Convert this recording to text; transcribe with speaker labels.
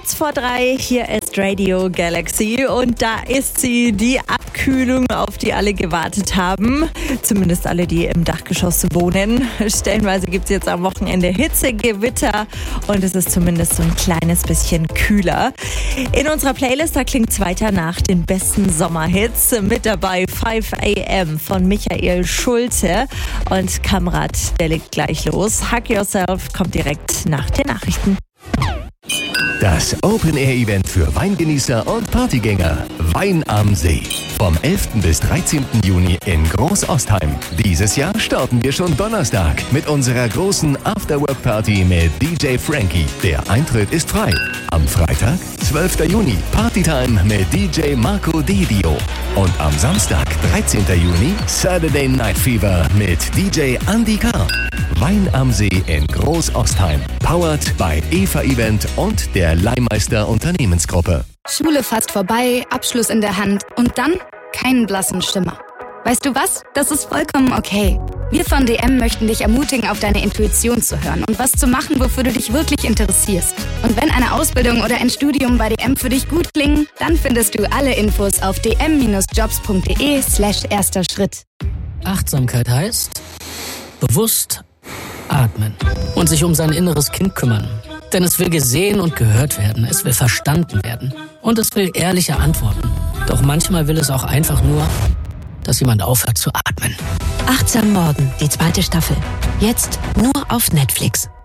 Speaker 1: Kurz vor 3, hier ist Radio Galaxy und da ist sie, die Abkühlung, auf die alle gewartet haben. Zumindest alle, die im Dachgeschoss wohnen. Stellenweise gibt es jetzt am Wochenende Hitze, Gewitter und es ist zumindest so ein kleines bisschen kühler. In unserer Playlist, da klingt es weiter nach den besten Sommerhits. Mit dabei 5 AM von Michael Schulte und Kamrat, der legt gleich los. Hug Yourself kommt direkt nach den Nachrichten.
Speaker 2: Das Open-Air-Event für Weingenießer und Partygänger. Wein am See. Vom 11. bis 13. Juni in Großostheim. Dieses Jahr starten wir schon Donnerstag mit unserer großen Afterwork-Party mit DJ Frankie. Der Eintritt ist frei. Am Freitag, 12. Juni, Partytime mit DJ Marco Dedio. Und am Samstag, 13. Juni, Saturday Night Fever mit DJ Andy K. Wein am See in Großostheim. Powered by Eva Event und der Leihmeister Unternehmensgruppe.
Speaker 3: Schule fast vorbei, Abschluss in der Hand und dann keinen blassen Schimmer. Weißt du was? Das ist vollkommen okay. Wir von DM möchten dich ermutigen, auf deine Intuition zu hören und was zu machen, wofür du dich wirklich interessierst. Und wenn eine Ausbildung oder ein Studium bei DM für dich gut klingen, dann findest du alle Infos auf dm-jobs.de/erster Schritt.
Speaker 4: Achtsamkeit heißt bewusst atmen und sich um sein inneres Kind kümmern. Denn es will gesehen und gehört werden, es will verstanden werden und es will ehrliche Antworten. Doch manchmal will es auch einfach nur, dass jemand aufhört zu atmen.
Speaker 5: Achtsam Morgen, die 2. Staffel. Jetzt nur auf Netflix.